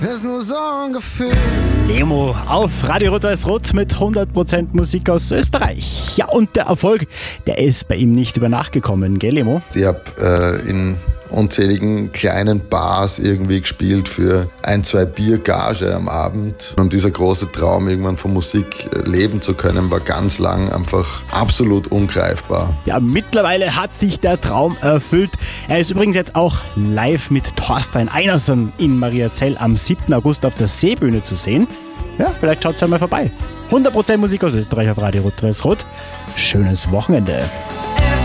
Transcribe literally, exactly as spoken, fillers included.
Ist nur so ein Gefühl. Lemo auf Radio Rot-Weiß-Rot mit hundert Prozent Musik aus Österreich. Ja, und der Erfolg, der ist bei ihm nicht über Nacht gekommen, gell, Lemo? Ich habe äh, in unzähligen kleinen Bars irgendwie gespielt für ein, zwei Bier Gage am Abend. Und dieser große Traum, irgendwann von Musik leben zu können, war ganz lang einfach absolut ungreifbar. Ja, mittlerweile hat sich der Traum erfüllt. Er ist übrigens jetzt auch live mit Thorstein Einerson in Mariazell am siebten August auf der Seebühne zu sehen. Ja, vielleicht schaut ja mal vorbei. hundert Prozent Musik aus Österreich auf Radio Rot-Weiß-Rot. Schönes Wochenende.